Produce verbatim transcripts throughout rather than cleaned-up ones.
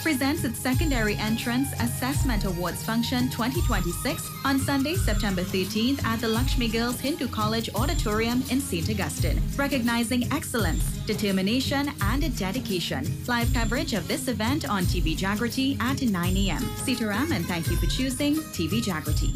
presents its secondary entrance assessment awards function twenty twenty-six on Sunday, September thirteenth at the Lakshmi Girls Hindu College Auditorium in Saint Augustine, recognizing excellence, determination, and dedication. Live coverage of this event on T V Jagriti at nine a.m. Sitaram, and thank you for choosing T V Jagriti.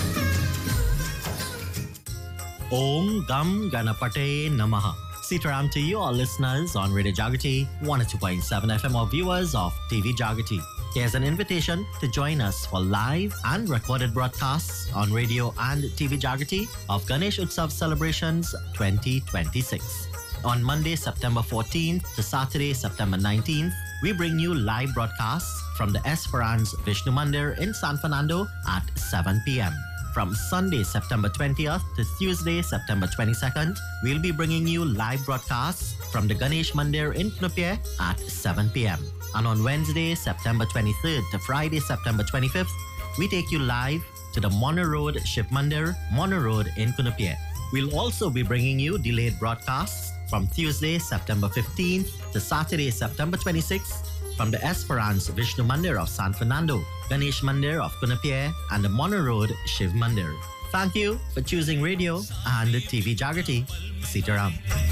Om Gam Ganapate Namaha. Sitaram to you, all listeners on Radio Jagriti, one oh two point seven F M, or viewers of T V Jagriti. Here's an invitation to join us for live and recorded broadcasts on radio and T V Jagriti of Ganesh Utsav celebrations twenty twenty-six. On Monday, September fourteenth to Saturday, September nineteenth, we bring you live broadcasts from the Esperance Vishnu Mandir in San Fernando at seven p.m. From Sunday, September twentieth to Tuesday, September twenty-second, we'll be bringing you live broadcasts from the Ganesh Mandir in Knupye at seven p.m. And on Wednesday, September twenty-third to Friday, September twenty-fifth, we take you live to the Mono Road Shiv Mandir, Mono Road in Knupye. We'll also be bringing you delayed broadcasts from Tuesday, September fifteenth to Saturday, September twenty-sixth, from the Esperance Vishnu Mandir of San Fernando, Ganesh Mandir of Kunapia, and the Mono Road Shiv Mandir. Thank you for choosing radio and T V Jagriti. Sitaram.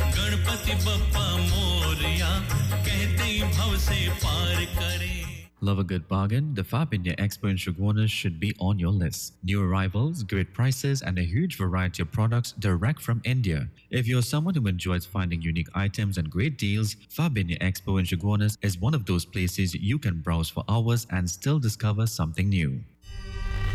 Love a good bargain? The Fab India Expo in Shugonas should be on your list. New arrivals, great prices, and a huge variety of products direct from India. If you're someone who enjoys finding unique items and great deals, Fab India Expo in Shugonas is one of those places you can browse for hours and still discover something new.